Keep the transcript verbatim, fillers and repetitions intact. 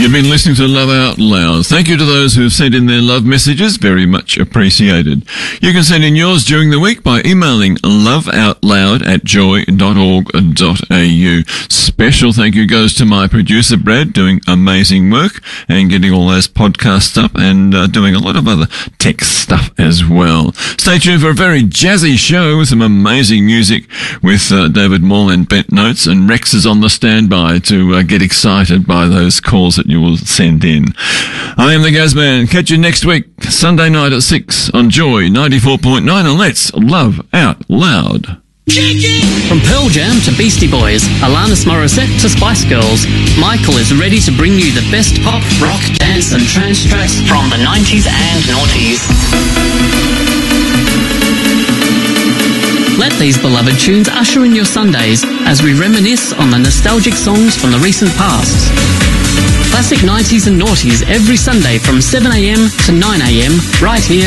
You've been listening to Love Out Loud. Thank you to those who have sent in their love messages. Very much appreciated. You can send in yours during the week by emailing loveoutloud at joy dot org dot a u. Special thank you goes to my producer, Brad, doing amazing work and getting all those podcasts up and uh, doing a lot of other tech stuff as well. Stay tuned for a very jazzy show with some amazing music with uh, David Moore and Bent Notes, and Rex is on the standby to uh, get excited by those calls that you will send in. I am the Gazman. Catch you next week, Sunday night at six on Joy ninety-four point nine, and let's love out loud. From Pearl Jam to Beastie Boys, Alanis Morissette to Spice Girls, Michael is ready to bring you the best pop, rock, dance and trance tracks from the nineties and noughties. Let these beloved tunes usher in your Sundays as we reminisce on the nostalgic songs from the recent past. Classic nineties and noughties every Sunday from seven a m to nine a m right here